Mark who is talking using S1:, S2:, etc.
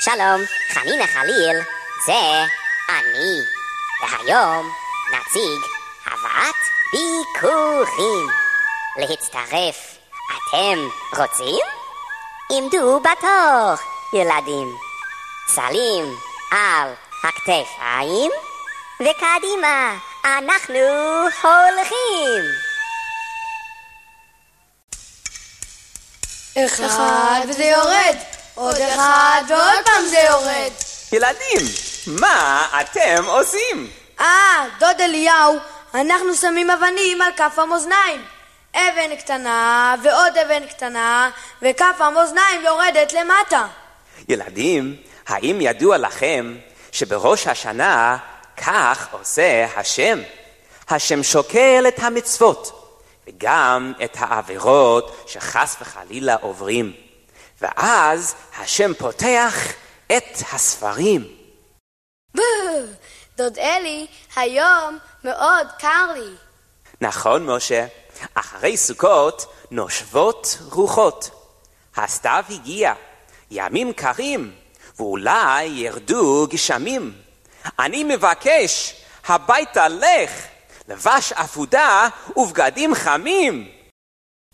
S1: שלום, חנינה חליל, זה אני. והיום נציג הבאת ביקורים. להצטרף, אתם רוצים? עמדו בתור, ילדים. סלים על הכתפיים, וקדימה, אנחנו הולכים.
S2: אחד וזה יורד, עוד אחד ועוד פעם זה יורד.
S3: ילדים, מה אתם עושים?
S2: דוד אליהו, אנחנו שמים אבנים על כף המאזניים. אבן קטנה ועוד אבן קטנה, וכף המאזניים יורדת למטה.
S3: ילדים, האם ידוע לכם שבראש השנה כך עושה השם? השם שוקל את המצוות וגם את העבירות שחס וחלילה עוברים, ואז השם פותח את הספרים.
S2: דוד אלי, היום מאוד קר לי.
S3: נכון, משה, אחרי סוכות נושבות רוחות. הסתיו הגיע, ימים קרים, ואולי ירדו גשמים. אני מבקש, הביתה לך, לבש אפודה ובגדים חמים.